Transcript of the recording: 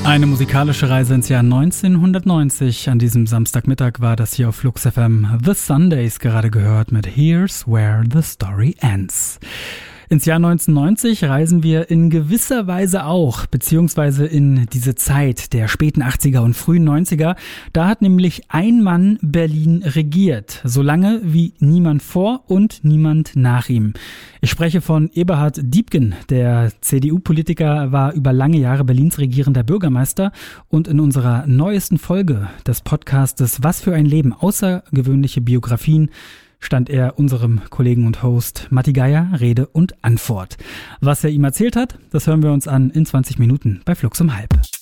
Eine musikalische Reise ins Jahr 1990. An diesem Samstagmittag war das hier auf Flux FM. The Sundays gerade gehört mit Here's Where the Story Ends. Ins Jahr 1990 reisen wir in gewisser Weise auch, beziehungsweise in diese Zeit der späten 80er und frühen 90er. Da hat nämlich ein Mann Berlin regiert, so lange wie niemand vor und niemand nach ihm. Ich spreche von Eberhard Diepgen. Der CDU-Politiker war über lange Jahre Berlins regierender Bürgermeister und in unserer neuesten Folge des Podcastes Was für ein Leben? Außergewöhnliche Biografien stand er unserem Kollegen und Host Matti Geier Rede und Antwort. Was er ihm erzählt hat, das hören wir uns an in 20 Minuten bei Flux um halb.